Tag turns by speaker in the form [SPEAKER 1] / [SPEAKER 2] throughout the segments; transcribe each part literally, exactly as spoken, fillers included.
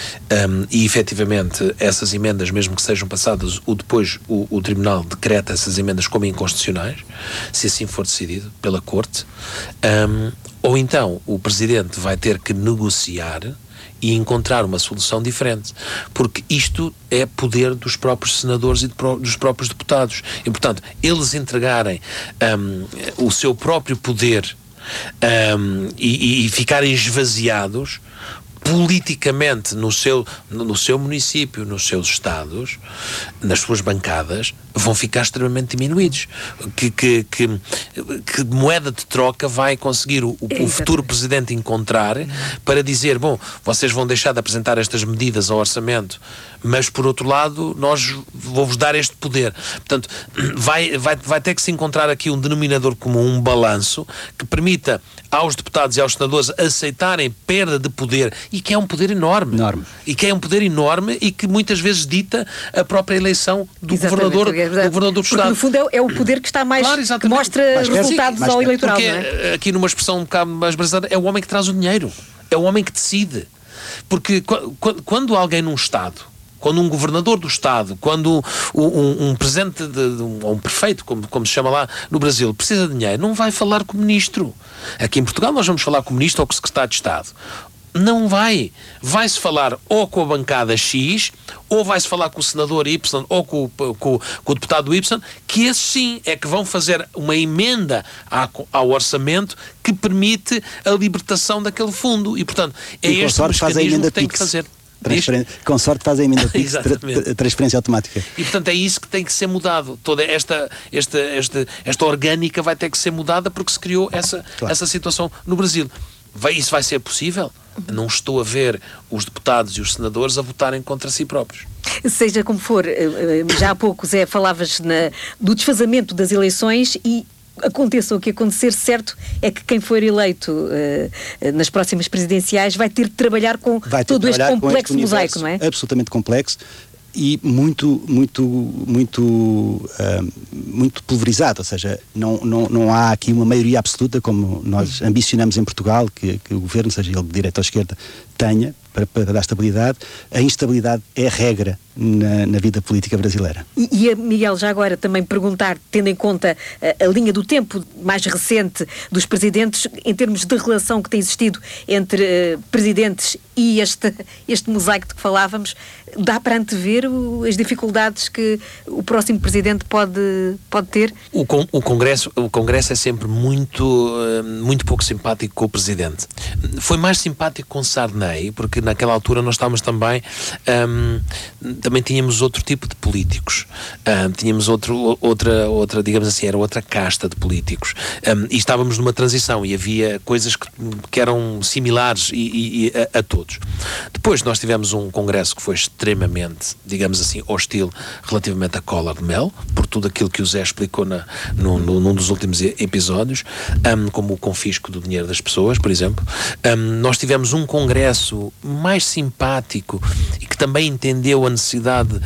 [SPEAKER 1] Um, e efetivamente essas emendas, mesmo que sejam passadas, o depois o, o Tribunal decreta essas emendas como inconstitucionais, se assim for decidido pela Corte, um, ou então o Presidente vai ter que negociar e encontrar uma solução diferente, porque isto é poder dos próprios senadores e de pro, dos próprios deputados, e portanto eles entregarem um, o seu próprio poder um, e, e ficarem esvaziados politicamente no seu, no seu município, nos seus estados, nas suas bancadas, vão ficar extremamente diminuídos. Que, que, que, que moeda de troca vai conseguir o, o futuro Presidente encontrar para dizer, bom, vocês vão deixar de apresentar estas medidas ao orçamento, mas por outro lado nós vou-vos dar este poder. Portanto, vai, vai, vai ter que se encontrar aqui um denominador comum, um balanço que permita aos deputados e aos senadores aceitarem perda de poder, e que é um poder enorme, enorme. e que é um poder enorme e que muitas vezes dita a própria eleição do
[SPEAKER 2] Exatamente,
[SPEAKER 1] governador,
[SPEAKER 2] é
[SPEAKER 1] do governador do Estado.
[SPEAKER 2] No fundo é, é o poder que está mais,
[SPEAKER 1] claro,
[SPEAKER 2] que mostra mais resultados ao eleitorado.
[SPEAKER 1] Porque,
[SPEAKER 2] não é?
[SPEAKER 1] Aqui numa expressão um bocado mais brasileira, é o homem que traz o dinheiro, é o homem que decide. Porque quando, quando alguém num Estado, quando um governador do Estado, quando um, um, um presidente, de, de um, ou um prefeito, como, como se chama lá no Brasil, precisa de dinheiro, não vai falar com o ministro. Aqui em Portugal nós vamos falar com o ministro ou com o secretário de Estado. Não vai. Vai-se falar ou com a bancada X, ou vai-se falar com o senador Y, ou com, com, com o deputado Y, que esses sim é que vão fazer uma emenda ao orçamento que permite a libertação daquele fundo. E, portanto, é
[SPEAKER 3] e
[SPEAKER 1] este o mecanismo que tem que fazer.
[SPEAKER 3] Com sorte faz a emenda Pix, tra transferência automática.
[SPEAKER 1] E portanto é isso que tem que ser mudado. Toda esta, esta, esta, esta orgânica vai ter que ser mudada porque se criou essa, claro. essa situação no Brasil. Vai, isso vai ser possível? Não estou a ver os deputados e os senadores a votarem contra si próprios.
[SPEAKER 2] Seja como for, já há pouco, Zé, falavas na, do desfazamento das eleições e aconteça o que acontecer, certo é que quem for eleito uh, nas próximas presidenciais vai ter de trabalhar com
[SPEAKER 3] vai ter
[SPEAKER 2] todo
[SPEAKER 3] de
[SPEAKER 2] este complexo este mosaico, não é?
[SPEAKER 3] Absolutamente complexo e muito, muito, muito, uh, muito pulverizado, ou seja, não, não, não há aqui uma maioria absoluta como nós ambicionamos em Portugal, que, que o governo, seja ele de direita ou esquerda, tenha para, para dar estabilidade. A instabilidade é a regra na, na vida política brasileira.
[SPEAKER 2] E, e, Miguel, já agora também perguntar, tendo em conta a, a linha do tempo mais recente dos presidentes, em termos de relação que tem existido entre uh, presidentes e este, este mosaico de que falávamos, dá para antever o, as dificuldades que o próximo presidente pode, pode ter?
[SPEAKER 1] O, con, o, Congresso, o Congresso é sempre muito, uh, muito pouco simpático com o presidente. Foi mais simpático com Sarney, porque naquela altura nós estávamos também um, também tínhamos outro tipo de políticos, um, tínhamos outro, outra, outra, digamos assim, era outra casta de políticos, um, e estávamos numa transição e havia coisas que, que eram similares e, e, e a, a todos. Depois nós tivemos um Congresso que foi extremamente, digamos assim, hostil relativamente a Collor de Mello, por tudo aquilo que o Zé explicou na, no, no, num dos últimos episódios, um, como o confisco do dinheiro das pessoas, por exemplo. Um, nós tivemos um Congresso mais simpático e que também entendeu a necessidade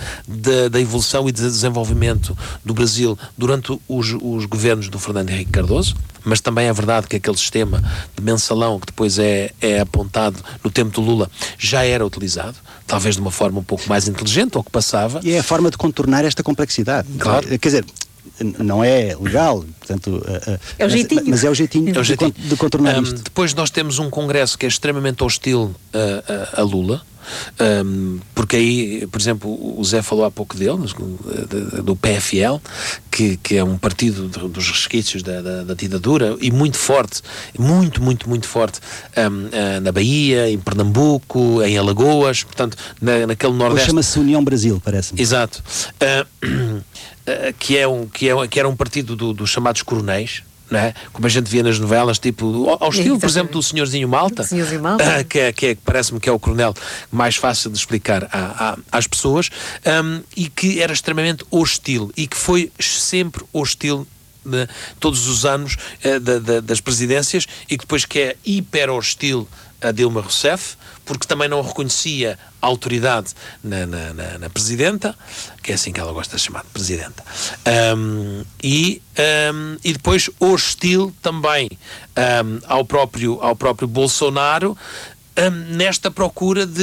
[SPEAKER 1] da, da evolução e de desenvolvimento do Brasil durante os, os governos do Fernando Henrique Cardoso, mas também é verdade que aquele sistema de mensalão que depois é, é apontado no tempo do Lula já era utilizado, talvez de uma forma um pouco mais inteligente ao que passava.
[SPEAKER 3] E é a forma de contornar esta complexidade.
[SPEAKER 1] Claro.
[SPEAKER 3] Quer dizer, não é legal, portanto, uh, uh,
[SPEAKER 2] é o jeitinho.
[SPEAKER 3] Mas, mas é o jeitinho,
[SPEAKER 1] é o jeitinho.
[SPEAKER 3] De, de contornar
[SPEAKER 1] um,
[SPEAKER 3] isto.
[SPEAKER 1] Depois nós temos um Congresso que é extremamente hostil uh, a, a Lula, um, porque aí, por exemplo, o Zé falou há pouco dele, do P F L, que, que é um partido dos resquícios da, da, da ditadura e muito forte, muito, muito, muito forte um, uh, na Bahia, em Pernambuco, em Alagoas, portanto, na, naquele Nordeste.
[SPEAKER 3] Chama-se União Brasil, parece-me.
[SPEAKER 1] Exato. Uh, Uh, que, é um, que, é, que era um partido do, dos chamados coronéis, não é? Como a gente via nas novelas, tipo, ao estilo, por exemplo, do Senhorzinho Malta,
[SPEAKER 2] Senhorzinho Malta.
[SPEAKER 1] Uh, que, é, que é, parece-me que é o coronel mais fácil de explicar a, a, às pessoas, um, e que era extremamente hostil, e que foi sempre hostil de, todos os anos uh, de, de, das presidências, e que depois que é hiper hostil a Dilma Rousseff, porque também não reconhecia a autoridade na, na, na, na presidenta, que é assim que ela gosta de chamar, de presidenta, um, e, um, e depois hostil também um, ao, próprio, ao próprio Bolsonaro, um, nesta procura de